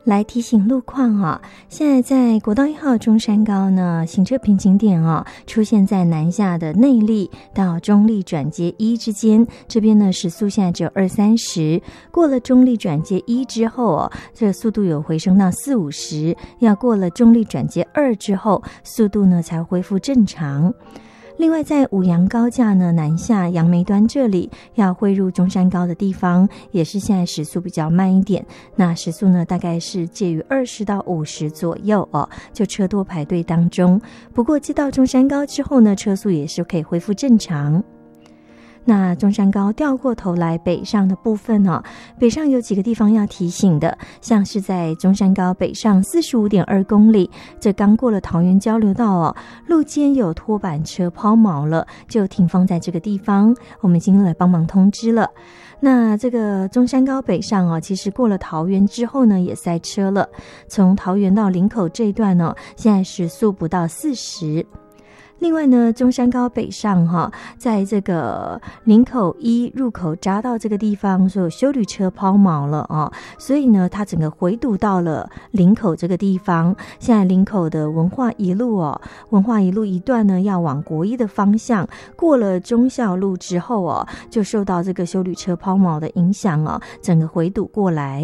来提醒路况啊，现在在国道1号中山高呢，行车瓶颈点啊，出现在南下的内坜到中坜转接1之间，这边呢时速现在只有20-30，过了中坜转接1之后哦，这个速度有回升到40-50，要过了中坜转接2之后，速度呢才恢复正常。另外在五杨高架呢南下杨梅端这里要汇入中山高的地方，也是现在时速比较慢一点，那时速呢大概是介于20到50左右哦，就车多排队当中。不过接到中山高之后呢，车速也是可以恢复正常。那中山高掉过头来北上的部分哦，北上有几个地方要提醒的，像是在中山高北上45.2公里，这刚过了桃园交流道哦，路肩有拖板车抛锚了，就停放在这个地方，我们已经来帮忙通知了。那这个中山高北上哦，其实过了桃园之后呢，也塞车了，从桃园到林口这一段哦，现在时速不到40。另外呢，中山高北上哈，在这个林口1入口匝道这个地方，所有休旅车抛锚了啊，所以呢，它整个回堵到了林口这个地方。现在林口的文化一路哦，文化一路一段呢，要往国一的方向，过了忠孝路之后哦，就受到这个休旅车抛锚的影响哦，整个回堵过来。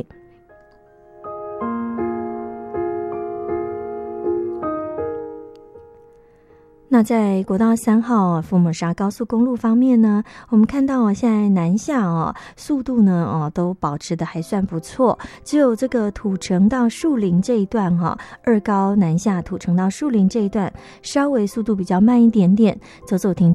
那在国道3号福摩沙高速公路方面呢，我们看到现在南下速度呢都保持的还算不错，只有这个土城到树林这一段二高南下土城到树林这一段稍微速度比较慢一点点，走走停